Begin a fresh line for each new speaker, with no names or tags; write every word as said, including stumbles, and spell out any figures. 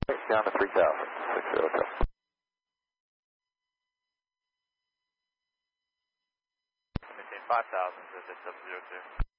Down to three thousand, six zero two.
Maintain five thousand, zip zero two.